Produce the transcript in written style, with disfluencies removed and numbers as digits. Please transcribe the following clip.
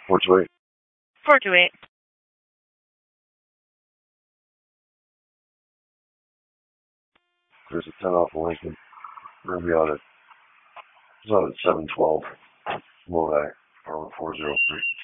428. 428. There's a 10 off of Lincoln. We're going to be out at 712. Movac, 403.